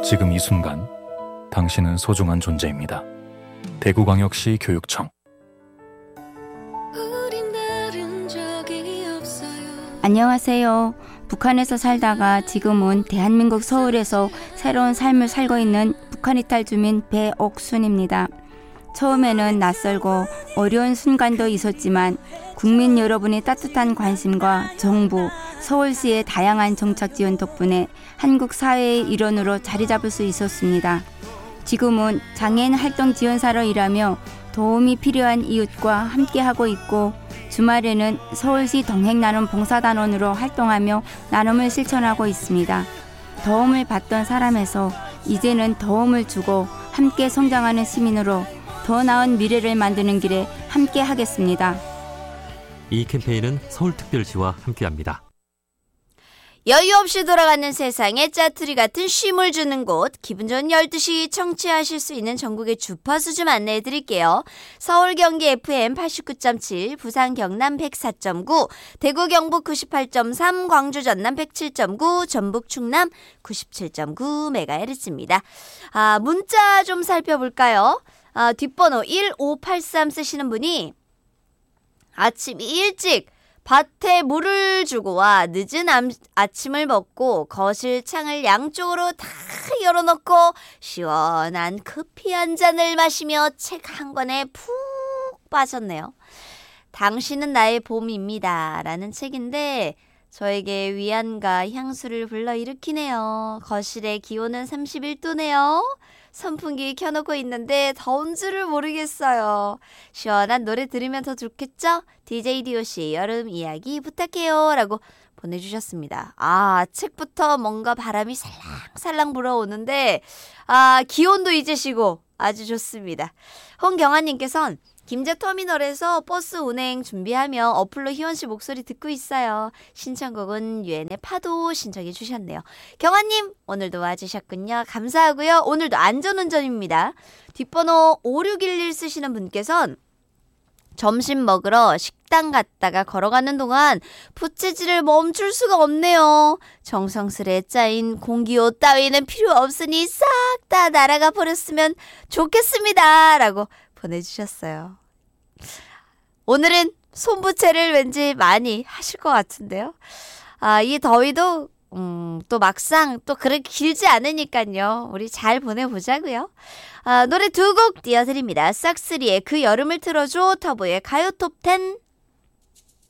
지금 이 순간 당신은 소중한 존재입니다. 대구광역시 교육청. 안녕하세요. 북한에서 살다가 지금은 대한민국 서울에서 새로운 삶을 살고 있는 북한 이탈 주민 배옥순입니다. 처음에는 낯설고 어려운 순간도 있었지만 국민 여러분의 따뜻한 관심과 정부, 서울시의 다양한 정책 지원 덕분에 한국 사회의 일원으로 자리 잡을 수 있었습니다. 지금은 장애인 활동 지원사로 일하며 도움이 필요한 이웃과 함께하고 있고 주말에는 서울시 동행나눔 봉사단원으로 활동하며 나눔을 실천하고 있습니다. 도움을 받던 사람에서 이제는 도움을 주고 함께 성장하는 시민으로 더 나은 미래를 만드는 길에 함께 하겠습니다. 이 캠페인은 서울특별시와 함께합니다. 여유 없이 돌아가는 세상에 짜투리 같은 쉼을 주는 곳, 기분 좋은 12시 청취하실 수 있는 전국의 주파수 좀 안내해 드릴게요. 서울 경기 FM 89.7, 부산 경남 104.9, 대구 경북 98.3, 광주 전남 107.9, 전북 충남 97.9MHz입니다. 문자 좀 살펴볼까요? 뒷번호 1583 쓰시는 분이 아침 일찍 밭에 물을 주고 와 늦은 아침을 먹고 거실 창을 양쪽으로 다 열어놓고 시원한 커피 한 잔을 마시며 책 한 권에 푹 빠졌네요. 당신은 나의 봄입니다 라는 책인데 저에게 위안과 향수를 불러일으키네요. 거실의 기온은 31도네요. 선풍기 켜놓고 있는데 더운 줄을 모르겠어요. 시원한 노래 들으면 더 좋겠죠? DJ DOC 여름 이야기 부탁해요 라고 보내주셨습니다. 책부터 뭔가 바람이 살랑살랑 불어오는데 기온도 잊으시고 아주 좋습니다. 홍경아님께서는 김제터미널에서 버스 운행 준비하며 어플로 희원씨 목소리 듣고 있어요. 신청곡은 유엔의 파도 신청해 주셨네요. 경아님 오늘도 와주셨군요. 감사하고요. 오늘도 안전운전입니다. 뒷번호 5611 쓰시는 분께서는 점심 먹으러 식당 갔다가 걸어가는 동안 부채질을 멈출 수가 없네요. 정성스레 짜인 공기옷 따위는 필요 없으니 싹 다 날아가 버렸으면 좋겠습니다 라고 보내주셨어요. 오늘은 손부채를 왠지 많이 하실 것 같은데요. 이 더위도 또 막상 또 그렇게 길지 않으니까요. 우리 잘 보내보자고요. 노래 두 곡 띄워드립니다. 싹쓰리의 그 여름을 틀어줘, 터보의 가요 톱10.